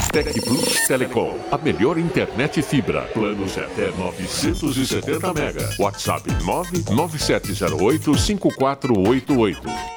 Tec Plus Telecom, a melhor internet fibra. Planos até 970 mega. WhatsApp 997085488.